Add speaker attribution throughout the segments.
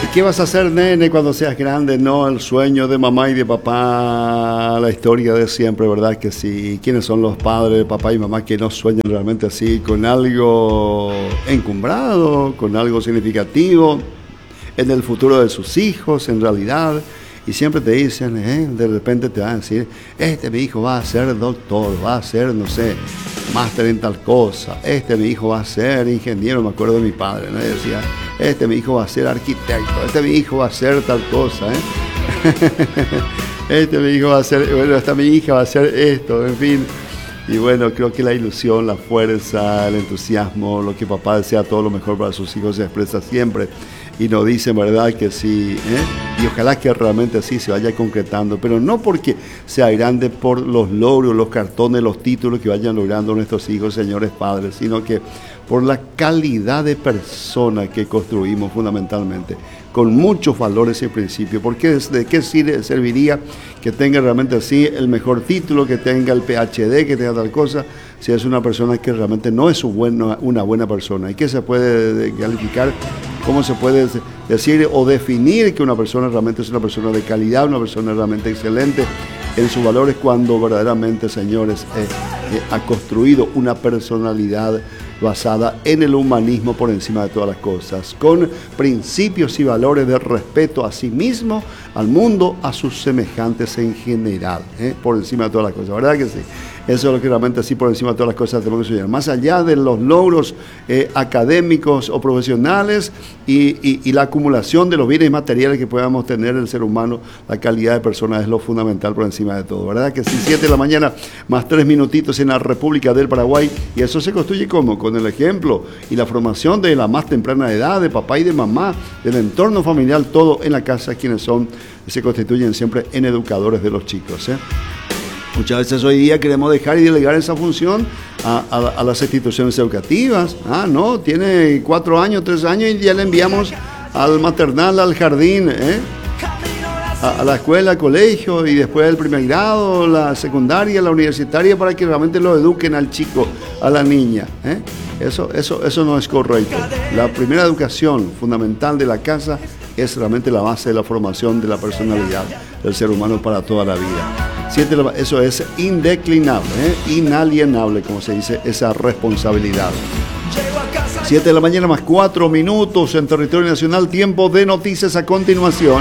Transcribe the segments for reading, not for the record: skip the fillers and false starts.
Speaker 1: ¿Qué vas a hacer, nene, cuando seas grande? No, el sueño de mamá y de papá, la historia de siempre, ¿verdad que sí? ¿Quiénes son los padres, papá y mamá, que no sueñan realmente así, con algo encumbrado, con algo significativo en el futuro de sus hijos, en realidad? Y siempre te dicen, de repente te van a decir, mi hijo va a ser doctor, va a ser, no sé, máster en tal cosa, mi hijo va a ser ingeniero, me acuerdo de mi padre, ¿no? Y decía, mi hijo va a ser arquitecto, mi hijo va a ser tal cosa, mi hijo va a ser, bueno, mi hija va a ser esto, en fin. Y bueno, creo que la ilusión, la fuerza, el entusiasmo, lo que papá desea todo lo mejor para sus hijos se expresa siempre. Y nos dicen, ¿verdad?, que sí, y ojalá que realmente así se vaya concretando, pero no porque sea grande por los logros, los cartones, los títulos que vayan logrando nuestros hijos, señores padres, sino que por la calidad de persona que construimos fundamentalmente, con muchos valores y principios. Porque ¿de qué serviría que tenga realmente así el mejor título, que tenga el PhD, que tenga tal cosa, si es una persona que realmente no es una buena persona? ¿Y qué se puede calificar? ¿Cómo se puede decir o definir que una persona realmente es una persona de calidad, una persona realmente excelente en sus valores, cuando verdaderamente, señores, ha construido una personalidad basada en el humanismo por encima de todas las cosas, con principios y valores de respeto a sí mismo, al mundo, a sus semejantes en general, por encima de todas las cosas, ¿verdad que sí? Eso es lo que realmente así por encima de todas las cosas tenemos que soñar, más allá de los logros académicos o profesionales y la acumulación de los bienes materiales que podamos tener el ser humano. La calidad de persona es lo fundamental por encima de todo, ¿verdad que sí? 7 de la mañana más 3 minutitos en la República del Paraguay, y eso se construye ¿cómo? Con el ejemplo y la formación de la más temprana edad, de papá y de mamá, del entorno familiar, todo en la casa, quienes se constituyen siempre en educadores de los chicos, Muchas veces hoy día queremos dejar y delegar esa función a las instituciones educativas. No, tiene 4 años, 3 años y ya le enviamos al maternal, al jardín, a la escuela, al colegio, y después el primer grado, la secundaria, la universitaria, para que realmente lo eduquen al chico, a la niña. Eso no es correcto. La primera educación fundamental de la casa es realmente la base de la formación de la personalidad del ser humano para toda la vida. Eso es indeclinable, inalienable, como se dice, esa responsabilidad. 7 de la mañana más 4 minutos en territorio nacional, tiempo de noticias a continuación.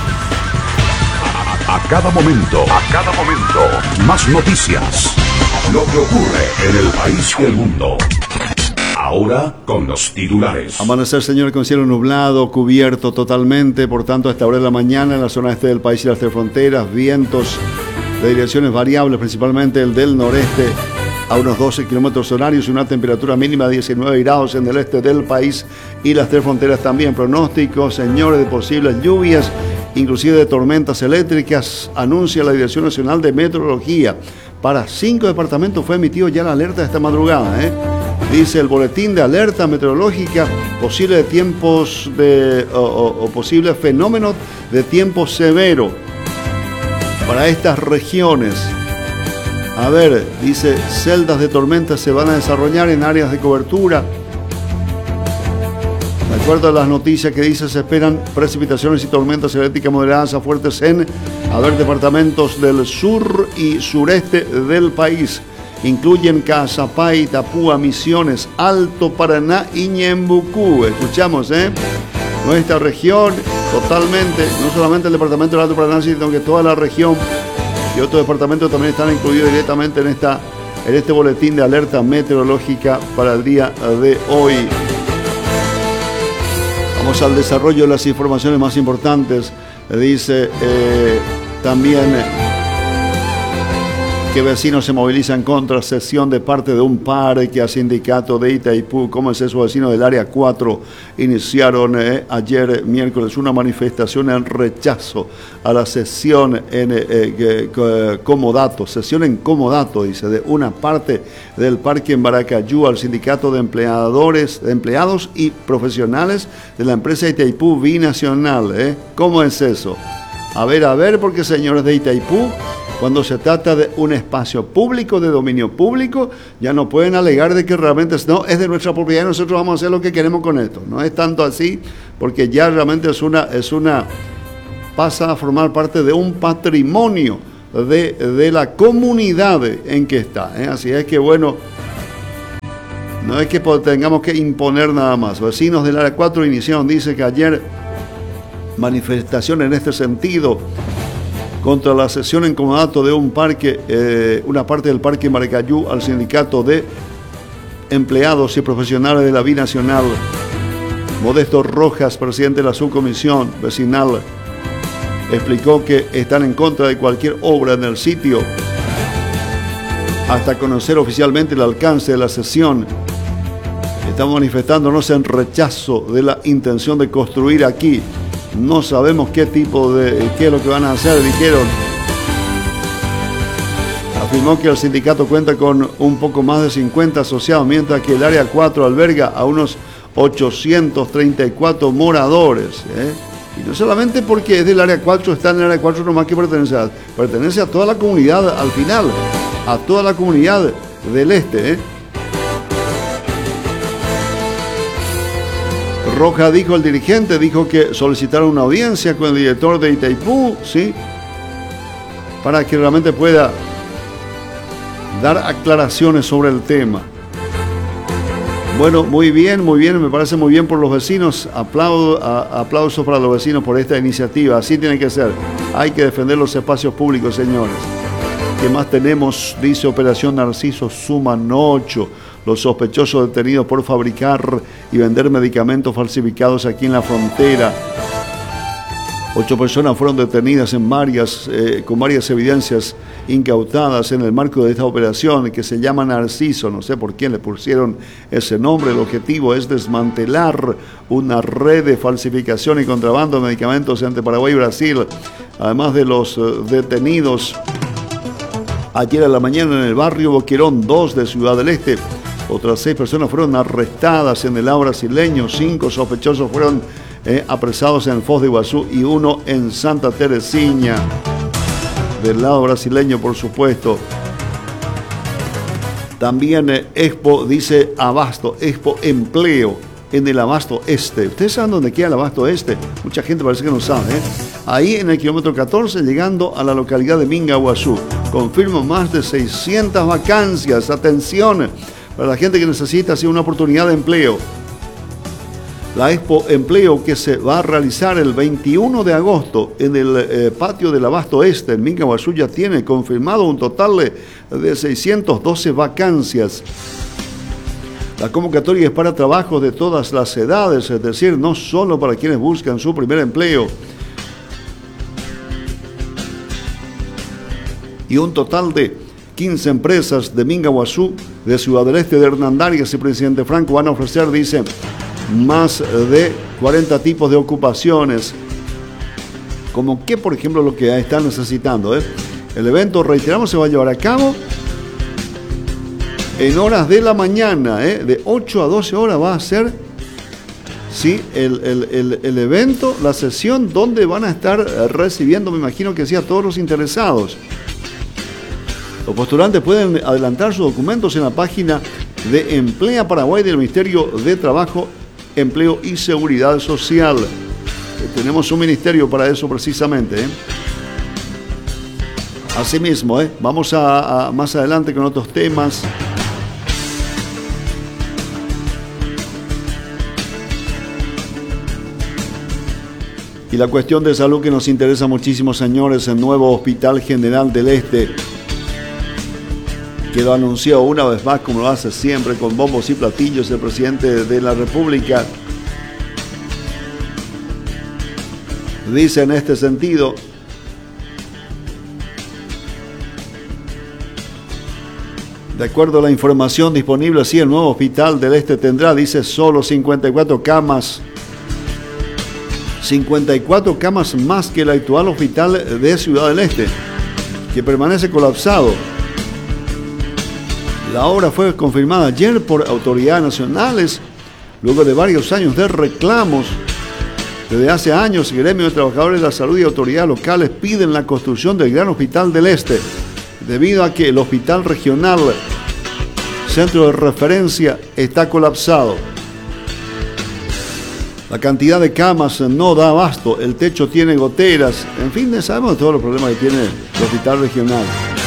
Speaker 2: A cada momento, más noticias. Lo que ocurre en el país y el mundo. Ahora con los titulares.
Speaker 1: Amanecer, señor, con cielo nublado, cubierto totalmente, por tanto, a esta hora de la mañana en la zona este del país y las 3 fronteras, vientos de direcciones variables, principalmente el del noreste, a unos 12 kilómetros horarios, una temperatura mínima de 19 grados en el este del país y las 3 fronteras también. Pronósticos, señores, de posibles lluvias, inclusive de tormentas eléctricas, anuncia la Dirección Nacional de Meteorología. Para 5 departamentos fue emitido ya la alerta esta madrugada, Dice el boletín de alerta meteorológica, posible de tiempos o posibles fenómenos de tiempo severo para estas regiones. A ver, dice, celdas de tormentas se van a desarrollar en áreas de cobertura. De acuerdo a las noticias que dice, se esperan precipitaciones y tormentas eléctricas moderadas a fuertes en, departamentos del sur y sureste del país. Incluyen Caazapá, Itapúa, Misiones, Alto Paraná y Ñembucú. Escuchamos, nuestra región totalmente, no solamente el departamento del Alto Paraná, sino que toda la región y otros departamentos también están incluidos directamente en este boletín de alerta meteorológica para el día de hoy. Vamos al desarrollo de las informaciones más importantes. Dice también que vecinos se movilizan contra cesión de parte de un parque a sindicato de Itaipú. ¿Cómo es eso? Vecinos del área 4 iniciaron ayer miércoles una manifestación en rechazo a la cesión en comodato, dice, de una parte del parque en Baracayú al sindicato de empleados y profesionales de la empresa Itaipú Binacional. ¿Cómo es eso? A ver, porque señores de Itaipú Cuando se trata de un espacio público, de dominio público, ya no pueden alegar de que realmente no, es de nuestra propiedad y nosotros vamos a hacer lo que queremos con esto. No es tanto así, porque ya realmente pasa a formar parte de un patrimonio de la comunidad en que está. Así es que bueno, no es que tengamos que imponer nada más. Vecinos del área 4 iniciaron, dice que ayer, manifestación en este sentido contra la cesión en comodato de un parque, una parte del parque Maracayú al sindicato de empleados y profesionales de la Binacional. Modesto Rojas, presidente de la subcomisión vecinal, explicó que están en contra de cualquier obra en el sitio hasta conocer oficialmente el alcance de la cesión. Estamos manifestándonos en rechazo de la intención de construir aquí. No sabemos qué es lo que van a hacer, dijeron. Afirmó que el sindicato cuenta con un poco más de 50 asociados, mientras que el área 4 alberga a unos 834 moradores. Y no solamente porque es del área 4, está en el área 4 nomás que pertenece a toda la comunidad al final, a toda la comunidad del este. Roja dijo, el dirigente dijo que solicitaron una audiencia con el director de Itaipú, ¿sí? Para que realmente pueda dar aclaraciones sobre el tema. Bueno, muy bien, me parece muy bien por los vecinos. Aplausos para los vecinos por esta iniciativa. Así tiene que ser. Hay que defender los espacios públicos, señores. ¿Qué más tenemos? Dice Operación Narciso, suman 8 los sospechosos detenidos por fabricar y vender medicamentos falsificados aquí en la frontera. 8 personas fueron detenidas con varias evidencias incautadas en el marco de esta operación que se llama Narciso. No sé por quién le pusieron ese nombre. El objetivo es desmantelar una red de falsificación y contrabando de medicamentos entre Paraguay y Brasil. Además de los detenidos ayer a la mañana en el barrio Boquerón 2 de Ciudad del Este, otras 6 personas fueron arrestadas en el lado brasileño. 5 sospechosos fueron apresados en el Foz de Iguazú y 1 en Santa Teresina. Del lado brasileño, por supuesto. También Expo, dice Abasto, Expo Empleo en el Abasto Este. ¿Ustedes saben dónde queda el Abasto Este? Mucha gente parece que no sabe. Ahí en el kilómetro 14, llegando a la localidad de Mingaguazú. Confirmo más de 600 vacancias. Atención, para la gente que necesita así una oportunidad de empleo. La Expo Empleo que se va a realizar el 21 de agosto en el patio del Abasto Este, en Mingaguazú, ya tiene confirmado un total de 612 vacancias. La convocatoria es para trabajos de todas las edades, es decir, no solo para quienes buscan su primer empleo. Y un total de 15 empresas de Mingaguazú, de Ciudad del Este, de Hernandarias y Presidente Franco van a ofrecer, dice, más de 40 tipos de ocupaciones. Como que, por ejemplo, lo que están necesitando. El evento, reiteramos, se va a llevar a cabo en horas de la mañana, de 8 a 12 horas va a ser, sí, el evento, la sesión donde van a estar recibiendo, me imagino que sí, a todos los interesados. Los postulantes pueden adelantar sus documentos en la página de Emplea Paraguay del Ministerio de Trabajo, Empleo y Seguridad Social. Tenemos un ministerio para eso precisamente. Asimismo, vamos a más adelante con otros temas. Y la cuestión de salud que nos interesa muchísimo, señores, el nuevo Hospital General del Este, que lo anunció una vez más, como lo hace siempre, con bombos y platillos, el presidente de la República. Dice en este sentido: de acuerdo a la información disponible, sí, el nuevo Hospital del Este tendrá, dice, solo 54 camas. 54 camas más que el actual Hospital de Ciudad del Este, que permanece colapsado. La obra fue confirmada ayer por autoridades nacionales, luego de varios años de reclamos Desde hace años, el gremio de trabajadores de la salud y autoridades locales piden la construcción del Gran Hospital del Este, debido a que el hospital regional, centro de referencia, está colapsado. La cantidad de camas no da abasto, el techo tiene goteras, en fin, sabemos de todos los problemas que tiene el hospital regional.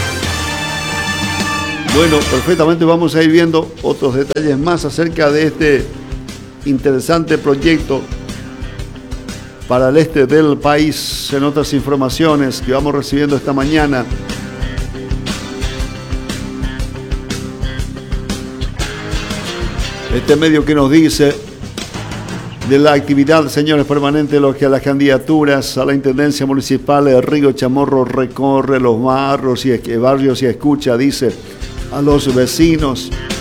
Speaker 1: Bueno, perfectamente vamos a ir viendo otros detalles más acerca de este interesante proyecto para el este del país en otras informaciones que vamos recibiendo esta mañana. Este medio que nos dice de la actividad, señores, permanente de las candidaturas a la Intendencia Municipal de Río Chamorro recorre los barrios y escucha, dice, a los vecinos.